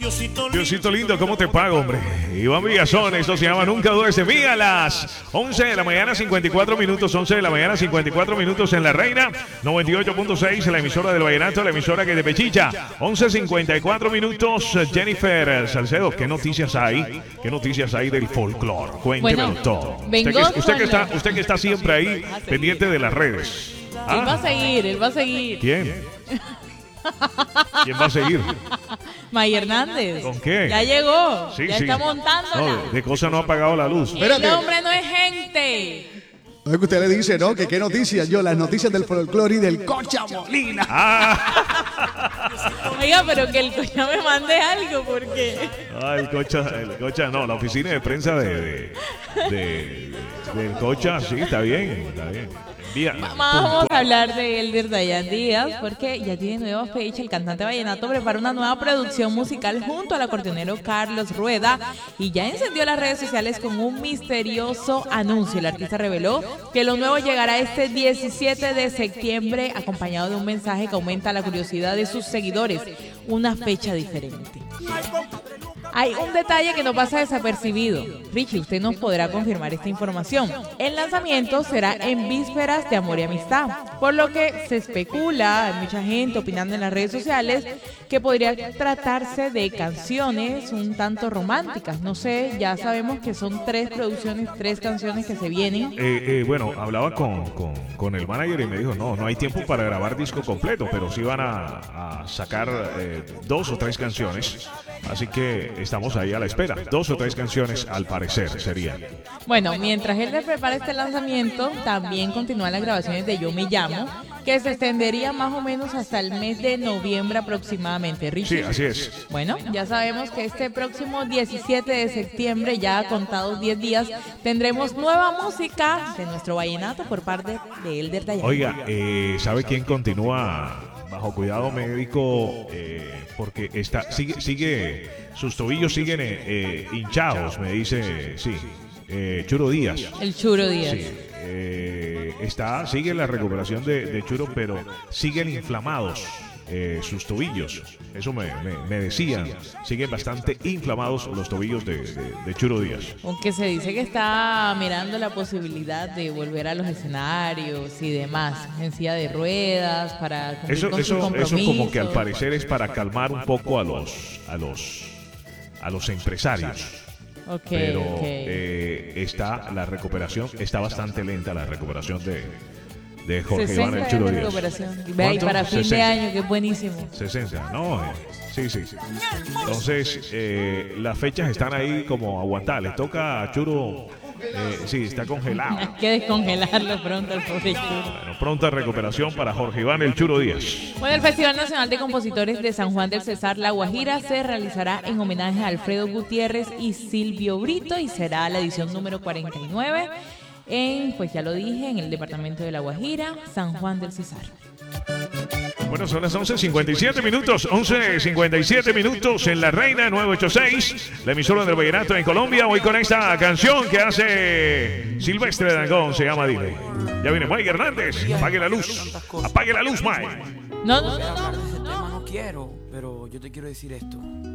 Diosito lindo, ¿cómo te pago, hombre? Iván Villazón, esto se llama Nunca Dudes de mí a las 11 de la mañana, 54 minutos, 11 de la mañana, 54 minutos en La Reina, 98.6 en la emisora del Vallenato, la emisora que de Pechicha, 11:54 minutos, Jennifer Salcedo, ¿qué noticias hay? ¿Qué noticias hay del folclore? Cuéntemelo todo. Usted que está siempre ahí, pendiente de las redes. Él va a seguir, él va a seguir. ¿Quién? ¿Quién va a seguir? May Hernández. ¿Con qué? Ya llegó. Sí, ya sí. está montándola. No, de cosa no ha apagado la luz. El hombre no es gente. No es que usted le dice, ¿no? Que qué noticias. Yo, las noticias del folclore y del Cocha Molina. Oiga, pero que el Cocha me mande algo, porque... El Cocha, no, la oficina de prensa del Cocha, sí, está bien, está bien. Vamos a hablar de Elder Dayan Díaz, porque ya tiene nueva fecha. El cantante vallenato prepara una nueva producción musical junto al acordeonero Carlos Rueda y ya encendió las redes sociales con un misterioso anuncio. El artista reveló que lo nuevo llegará este 17 de septiembre acompañado de un mensaje que aumenta la curiosidad de sus seguidores, una fecha diferente. Hay un detalle que no pasa desapercibido. Richie, usted nos podrá confirmar esta información. El lanzamiento será en vísperas de Amor y Amistad, por lo que se especula, hay mucha gente opinando en las redes sociales, que podría tratarse de canciones un tanto románticas. No sé, ya sabemos que son tres canciones que se vienen. Bueno, hablaba con el manager y me dijo, no hay tiempo para grabar disco completo, pero sí van a sacar 2 o 3 canciones. Así que estamos ahí a la espera. 2 o 3 canciones al parecer serían. Bueno, mientras él le prepara este lanzamiento, también continúan las grabaciones de Yo Me Llamo, que se extendería más o menos hasta el mes de noviembre aproximadamente. Richie. Sí, así es. Bueno, ya sabemos que este próximo 17 de septiembre, ya contados 10 días, tendremos nueva música de nuestro vallenato por parte de Elder Dayan. Oiga, ¿sabe quién continúa bajo cuidado médico? Porque sigue sus tobillos siguen hinchados, me dice, sí, Churo Díaz. El Churo Díaz. Sí, sigue la recuperación de Churo, pero siguen inflamados sus tobillos. Eso me decían, siguen bastante inflamados los tobillos de Churo Díaz. Aunque se dice que está mirando la posibilidad de volver a los escenarios y demás, en silla de ruedas, para cumplir con sus compromisos. Eso como que al parecer es para calmar un poco a los empresarios. Okay, pero está la recuperación, está bastante lenta la recuperación de Jorge Iván El Churo Díaz. Ve, y para fin de año, que es buenísimo. 60, no, sí. Entonces, las fechas están ahí como aguantadas. Le toca a Churo, sí, está congelado. Hay que descongelarlo pronto, el pobre Churo. Bueno, pronta recuperación para Jorge Iván El Churo Díaz. Bueno, el Festival Nacional de Compositores de San Juan del Cesar, La Guajira, se realizará en homenaje a Alfredo Gutiérrez y Silvio Brito y será la edición número 49 pues ya lo dije, en el departamento de La Guajira, San Juan del Cesar. Bueno, son las 11:57 minutos, 11:57 minutos en La Reina 986, la emisora del vallenato en Colombia. Hoy con esta canción que hace Silvestre Dangond, se llama Dile. Ya viene May Hernández, apague la luz, May. No. No quiero, pero yo te quiero decir esto.